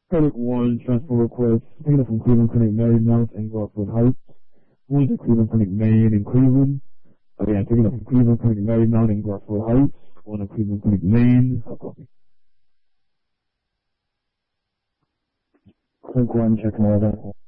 Clinic 1, transfer request, taking it from Cleveland Clinic Marymount and Garfield Heights. One to Cleveland Clinic Main in Cleveland. Again, taking it from Cleveland Clinic Marymount and Garfield Heights. One to Cleveland Clinic Main. I'll copy. Clinic 1, checking order.